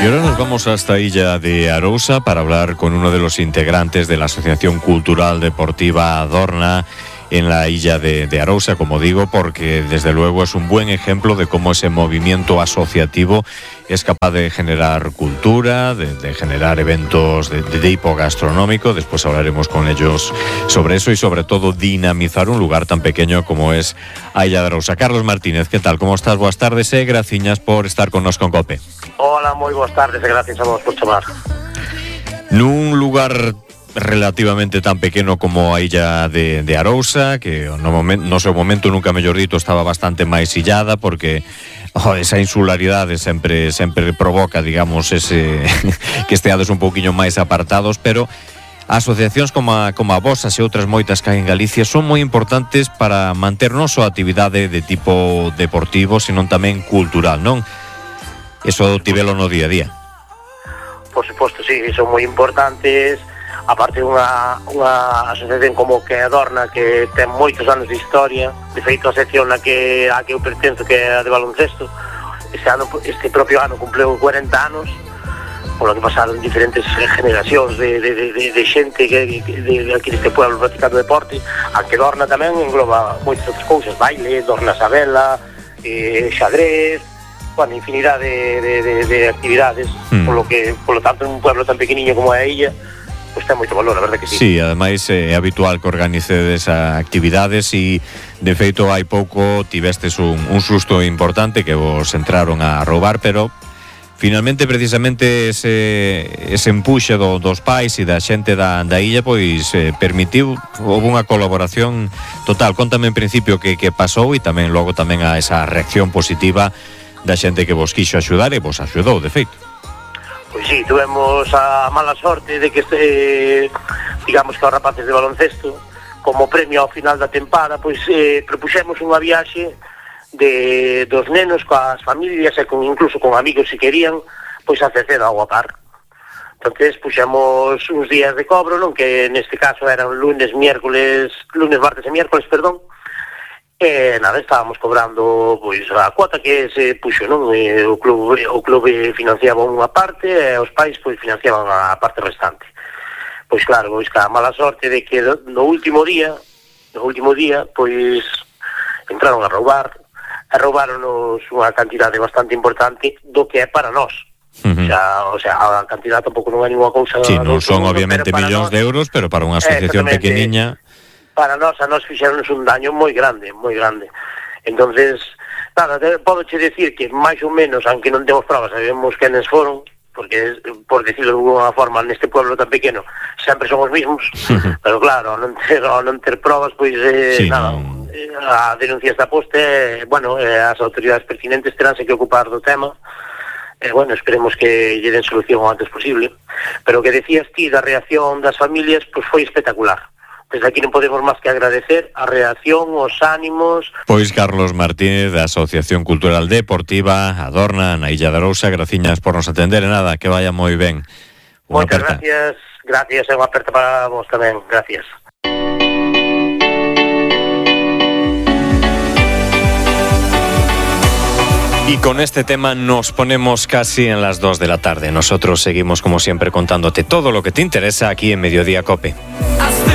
Y ahora nos vamos hasta Illa de Arousa para hablar con uno de los integrantes de la Asociación Cultural Deportiva Adorna en la Illa de Arousa, como digo, porque desde luego es un buen ejemplo de cómo ese movimiento asociativo es capaz de generar cultura, de generar eventos de tipo gastronómico. Después hablaremos con ellos sobre eso y sobre todo dinamizar un lugar tan pequeño como es a Illa de Arousa. Carlos Martínez, ¿qué tal? ¿Cómo estás? Boas tardes e graciñas por estar con nos con COPE. Hola, moi boas tardes e gracias a vos por chamar. Nun lugar relativamente tan pequeno como a Illa de Arousa, que no seu momento, nunca mellor dito, estaba bastante máis illada, porque esa insularidade sempre provoca, digamos, ese que esteades un pouquiño máis apartados, pero asociacións como a vosas e outras moitas que hai en Galicia son moi importantes para manter non só a actividade de tipo deportivo, senón tamén cultural, non? Eso tivelo no día a día. Por suposto, sí, son moi importantes. Aparte unha asociación como que Adorna, que ten moitos anos de historia. De feito, a sección a que eu pertenzo, que é a de baloncesto, este propio ano cumpleu 40 anos, polo que pasaron diferentes generacións de xente de aquí deste pueblo practicando deporte. A que Adorna tamén engloba moitas outras cousas, baile, Dorna Sabela, xadrez, bueno, infinidade de actividades, polo tanto, en un pueblo tan pequeniño como é a Illa, pois ten moito valor, a verdade que sí. Sí, ademais é habitual que organicedes actividades e, de feito, hai pouco tivestes un susto importante que vos entraron a roubar, pero finalmente, precisamente, ese empuxe dos pais e da xente da illa, pois permitiu, houve unha colaboración total. Contame en principio que pasou e tamén logo tamén a esa reacción positiva da xente que vos quixo axudar e vos axudou, de feito. Pois sí, tuvemos a mala sorte de que digamos que os rapaces de baloncesto, como premio ao final da tempada, pois propuxemos unha viaxe dos nenos coas familias e incluso con amigos se querían, pois a Cerceda ao Guapar. Entonces puxemos uns días de cobro, non, que neste caso eran lunes, martes e miércoles, perdón. E nada, estábamos cobrando pois a cuota que se puxo, non? O club financiaba unha parte e os pais pois financiaban a parte restante. Pois claro, pois a mala sorte de que no último día pois entraron a roubar e roubaronos unha cantidade bastante importante do que é para nós. O sea, a cantidade tampouco non é ninguna cousa. Sí, non son obviamente millóns de euros, pero para unha asociación pequeniña, para nós, fixeronos un daño moi grande. Entonces, nada, podoche decir que máis ou menos, aunque non temos provas, sabemos quenes foron, porque, por decirlo de alguna forma, neste pueblo tan pequeno, sempre son os mismos, pero claro, non ter provas, pois, sí, nada, a denuncia está posta, bueno, as autoridades pertinentes teránse que ocupar do tema, bueno, esperemos que lle den solución o antes posible. Pero o que decías ti da reacción das familias, pois foi espectacular. Desde aquí non podemos máis que agradecer a reacción, os ánimos. Pois Carlos Martínez, da Asociación Cultural Deportiva Adorna, na Illa de Arousa, graciñas por nos atender e nada, que vaya moi ben. Moitas gracias e unha aperta para vos tamén, gracias. Y con este tema nos ponemos casi en las 2 de la tarde. Nosotros seguimos como siempre contándote todo lo que te interesa aquí en Mediodía COPE.